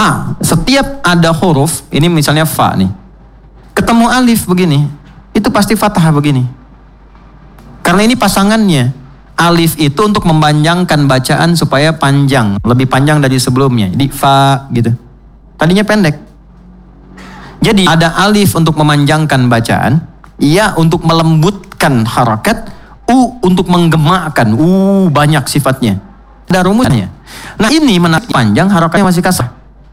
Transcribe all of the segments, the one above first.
A, setiap ada huruf, ini misalnya fa nih, ketemu alif begini, itu pasti fathah begini. Karena ini pasangannya. Alif itu untuk memanjangkan bacaan supaya panjang, lebih panjang dari sebelumnya. Jadi fa gitu. Tadinya pendek. Jadi ada alif untuk memanjangkan bacaan, ya untuk melembutkan harakat, untuk menggemakkan, banyak sifatnya. Ada rumusnya. Nah ini menarik panjang, harakatnya masih kasar.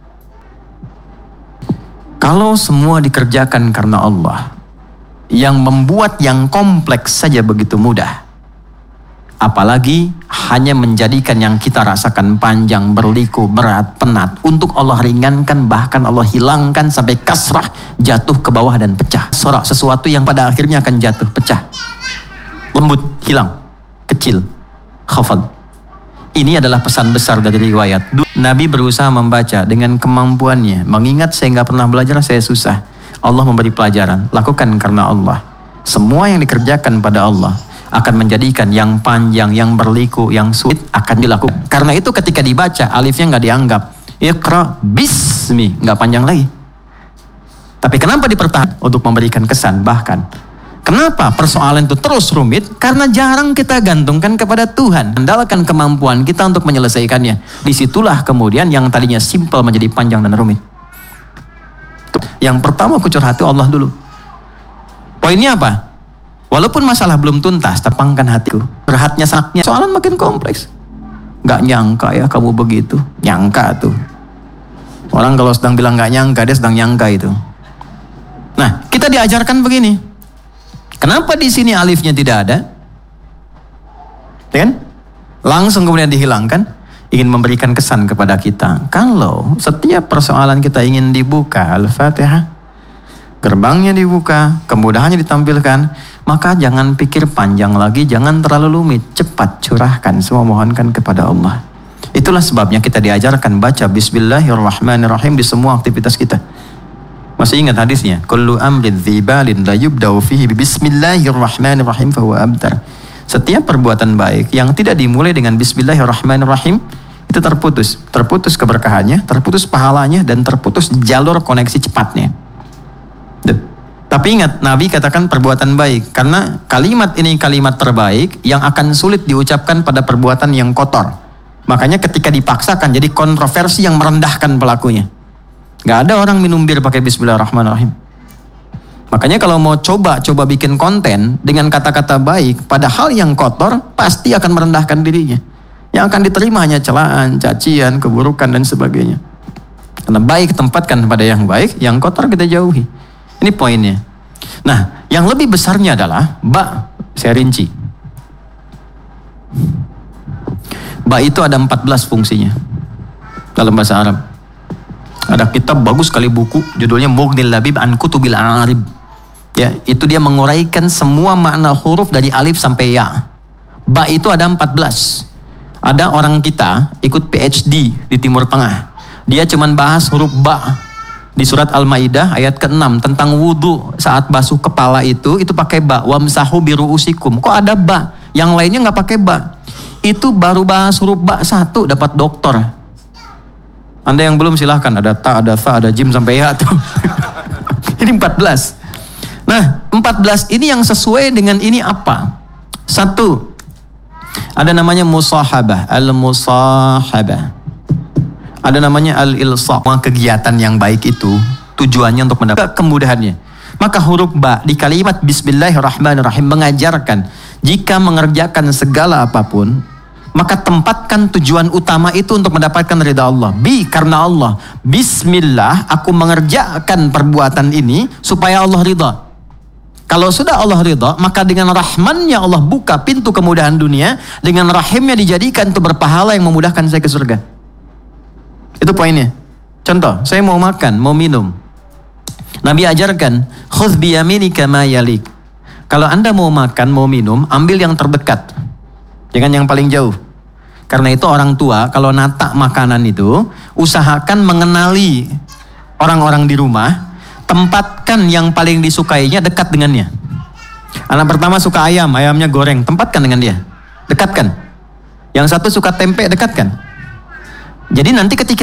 Kalau semua dikerjakan karena Allah, yang membuat yang kompleks saja begitu mudah, apalagi hanya menjadikan yang kita rasakan panjang, berliku, berat, penat, untuk Allah ringankan, bahkan Allah hilangkan sampai kasrah, jatuh ke bawah dan pecah. Sorak sesuatu yang pada akhirnya akan jatuh, pecah, lembut, hilang, kecil, khafad. Ini adalah pesan besar dari riwayat. Nabi berusaha membaca dengan kemampuannya. Mengingat saya nggak pernah belajar, saya susah. Allah memberi pelajaran. Lakukan karena Allah. Semua yang dikerjakan pada Allah akan menjadikan yang panjang, yang berliku, yang sulit akan dilakukan. Karena itu ketika dibaca, alifnya nggak dianggap. Iqra bismi, nggak panjang lagi. Tapi kenapa dipertahankan? Untuk memberikan kesan. Bahkan kenapa persoalan itu terus rumit? Karena jarang kita gantungkan kepada Tuhan. Andalkan kemampuan kita untuk menyelesaikannya. Disitulah kemudian yang tadinya simpel menjadi panjang dan rumit. Yang pertama aku curhati Allah dulu. Poinnya apa? Walaupun masalah belum tuntas, tepangkan hatiku. Curhatnya saknya, soalan makin kompleks. Gak nyangka ya kamu begitu. Nyangka tuh. Orang kalau sedang bilang gak nyangka, dia sedang nyangka itu. Nah, kita diajarkan begini. Kenapa di sini alifnya tidak ada? Kan? Langsung kemudian dihilangkan, ingin memberikan kesan kepada kita. Kalau setiap persoalan kita ingin dibuka, Al-Fatihah, gerbangnya dibuka, kemudahannya ditampilkan, maka jangan pikir panjang lagi, jangan terlalu rumit, cepat curahkan semua, mohonkan kepada Allah. Itulah sebabnya kita diajarkan baca Bismillahirrahmanirrahim di semua aktivitas kita. Masih ingat hadisnya? Kullu amrin dzibalin la yubda'u fihi bismillahirrahmanirrahim fahuwa abtar. Setiap perbuatan baik yang tidak dimulai dengan bismillahirrahmanirrahim itu terputus. Terputus keberkahannya, terputus pahalanya, dan terputus jalur koneksi cepatnya. Tapi ingat, Nabi katakan perbuatan baik. Karena kalimat ini kalimat terbaik yang akan sulit diucapkan pada perbuatan yang kotor. Makanya ketika dipaksakan jadi kontroversi yang merendahkan pelakunya. Gak ada orang minum bir pakai bismillahirrahmanirrahim. Makanya kalau mau coba bikin konten dengan kata-kata baik pada hal yang kotor, pasti akan merendahkan dirinya. Yang akan diterima hanya celaan, cacian, keburukan dan sebagainya. Karena baik tempatkan pada yang baik, yang kotor kita jauhi. Ini poinnya. Nah, yang lebih besarnya adalah ba, saya rinci. Ba itu ada 14 fungsinya dalam bahasa Arab. Ada kitab bagus sekali buku, judulnya Mughnil Labib an Kutubil Arib. Ya, itu dia menguraikan semua makna huruf dari alif sampai ya. Ba itu ada 14. Ada orang kita ikut PhD di Timur Tengah. Dia cuman bahas huruf ba di surat Al-Maidah ayat ke-6 tentang wudu saat basuh kepala itu pakai ba. Wamsahu biruusikum. Kok ada ba? Yang lainnya nggak pakai ba. Itu baru bahas huruf ba 1 dapat doktor. Anda yang belum silahkan, ada ta, ada fa, ada jim sampai ya tuh. Ini 14. Nah, 14 ini yang sesuai dengan ini apa? 1, ada namanya musahabah, al-musahabah. Ada namanya al-ilsaq. Kegiatan yang baik itu tujuannya untuk mendapat kemudahannya. Maka huruf ba di kalimat Bismillahirrahmanirrahim mengajarkan jika mengerjakan segala apapun, maka tempatkan tujuan utama itu untuk mendapatkan ridha Allah. Karena Allah. Bismillah, aku mengerjakan perbuatan ini supaya Allah ridha. Kalau sudah Allah ridha, maka dengan rahmannya Allah buka pintu kemudahan dunia, dengan rahimnya dijadikan itu berpahala yang memudahkan saya ke surga. Itu poinnya. Contoh, saya mau makan, mau minum. Nabi ajarkan, khudh biyaminika ma yalik. Kalau Anda mau makan, mau minum, ambil yang terdekat. Jangan yang paling jauh. Karena itu orang tua kalau nata makanan itu, usahakan mengenali orang-orang di rumah, tempatkan yang paling disukainya dekat dengannya. Anak pertama suka ayam, ayamnya goreng, tempatkan dengan dia. Dekatkan. Yang satu suka tempe, dekatkan. Jadi nanti ketika